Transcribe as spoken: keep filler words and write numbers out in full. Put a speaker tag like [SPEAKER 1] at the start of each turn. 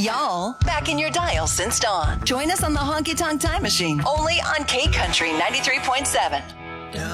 [SPEAKER 1] Y'all,
[SPEAKER 2] Back in your dial since dawn.
[SPEAKER 1] join us on the Honky Tonk Time Machine.
[SPEAKER 2] Only on K Country ninety-three point seven.